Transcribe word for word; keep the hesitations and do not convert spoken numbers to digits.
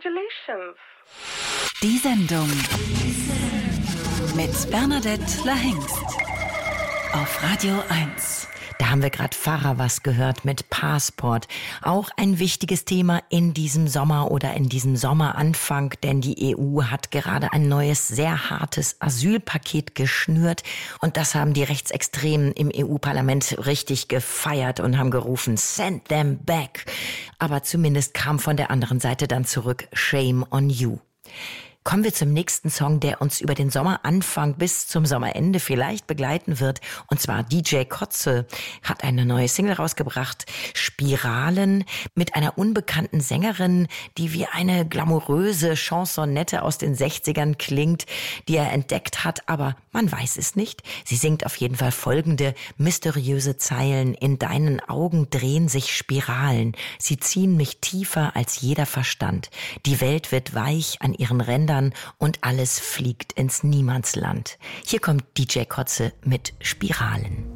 Congratulations. Die Sendung mit Bernadette Lahengst auf Radio eins. Da haben wir gerade Farah was gehört mit Passport. Auch ein wichtiges Thema in diesem Sommer oder in diesem Sommeranfang, denn die E U hat gerade ein neues, sehr hartes Asylpaket geschnürt. Und das haben die Rechtsextremen im E U-Parlament richtig gefeiert und haben gerufen, send them back. Aber zumindest kam von der anderen Seite dann zurück, shame on you. Kommen wir zum nächsten Song, der uns über den Sommeranfang bis zum Sommerende vielleicht begleiten wird. Und zwar D J Kotze hat eine neue Single rausgebracht, Spiralen, mit einer unbekannten Sängerin, die wie eine glamouröse Chansonette aus den sechzigern klingt, die er entdeckt hat, aber man weiß es nicht. Sie singt auf jeden Fall folgende mysteriöse Zeilen. In deinen Augen drehen sich Spiralen. Sie ziehen mich tiefer als jeder Verstand. Die Welt wird weich an ihren Rändern und alles fliegt ins Niemandsland. Hier kommt D J Kotze mit Spiralen.